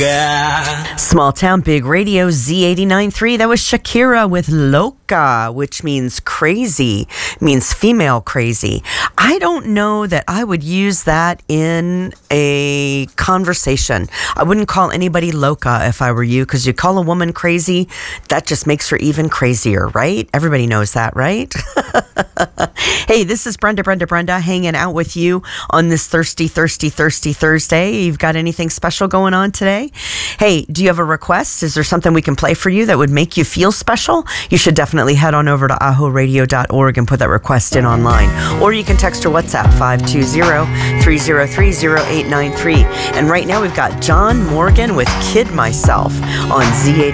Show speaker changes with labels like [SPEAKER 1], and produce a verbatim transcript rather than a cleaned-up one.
[SPEAKER 1] loca.
[SPEAKER 2] Small Town Big Radio Z eighty-nine point three. That was Shakira with Loca, which means crazy, means female crazy. I don't know that I would use that in a conversation. I wouldn't call anybody loca if I were you, because you call a woman crazy, that just makes her even crazier, right? Everybody knows that, right? Hey, this is Brenda, Brenda, Brenda, hanging out with you on this thirsty, thirsty, thirsty Thursday. You've got anything special going on today? Hey, do you have a request? Is there something we can play for you that would make you feel special? You should definitely head on over to aho radio dot org and put that request in online. Or you can text or WhatsApp five two zero, three zero three, zero eight nine three. And right now we've got John Morgan with Kid Myself on Z eighty.